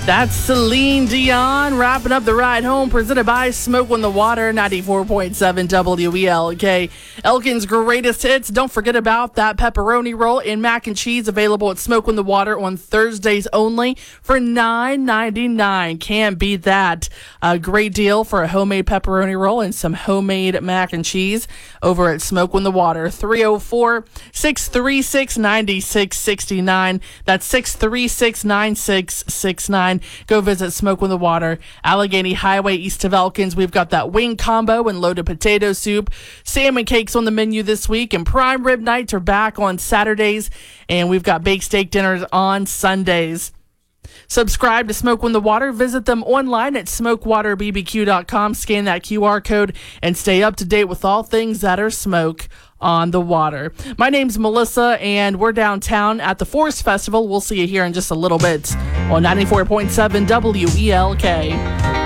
That's Celine Dion wrapping up the ride home, presented by Smoke on the Water, 94.7 WELK. Elkin's greatest hits. Don't forget about that pepperoni roll and mac and cheese, available at Smoke on the Water on Thursdays only for $9.99. Can't beat that. A great deal for a homemade pepperoni roll and some homemade mac and cheese over at Smoke on the Water. 304-636-9669. That's 636-9669. Go visit Smoke on the Water, Allegheny Highway, east of Elkins. We've got that wing combo and loaded potato soup. Salmon cakes on the menu this week, and prime rib nights are back on Saturdays, and we've got baked steak dinners on Sundays. Subscribe to Smoke on the Water. Visit them online at smokewaterbbq.com. Scan that QR code and stay up to date with all things that are Smoke on the Water. My name's Melissa, and we're downtown at the Forest Festival. We'll see you here in just a little bit on 94.7 WELK.